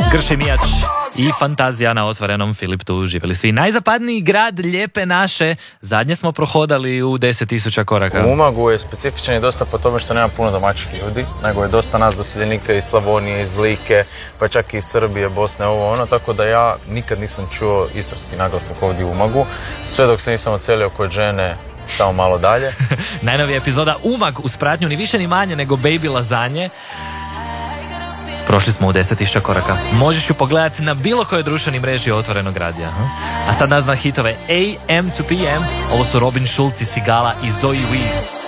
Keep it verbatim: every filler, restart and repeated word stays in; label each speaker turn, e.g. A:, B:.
A: Grši Mijač i Fantazija na otvorenom Filip tu živjeli svi. Najzapadniji grad Lijepe naše, zadnje smo prohodali u deset tisuća koraka.
B: U Umagu je specifičan i dosta po tome što nema puno domaćih ljudi, nego je dosta nas doseljenika iz Slavonije, iz Like, pa čak i iz Srbije, Bosne, ovo ono, tako da ja nikad nisam čuo istarski naglasak ovdje u Umagu, sve dok se nisam ocelio kod žene tamo malo dalje.
A: Najnovija epizoda Umag uz pratnju ni više ni manje nego Baby Lazanje. Prošli smo u deset tisuća koraka. Možeš ju pogledati na bilo kojoj društvenoj mreži Otvorenog radija. A sad nazna hitove A M to P M. Ovo su Robin Schulz i Sigala i Zoe Wees.